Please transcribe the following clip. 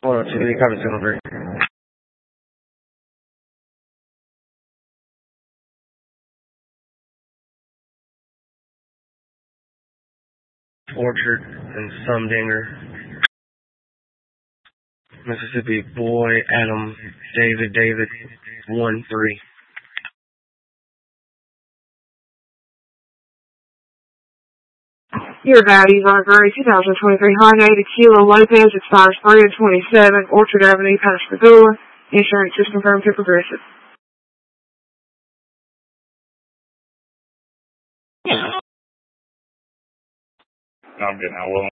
Hold on, TV, copy signal break. Orchard and Sumdinger, Mississippi. Boy, Adam, David, 1-3. Your values are Gray 2023 Hyundai Tequila Lopez expires 3/27, Orchard Avenue, Pascagoula. Insurance is confirmed to Progressive. I'm getting out.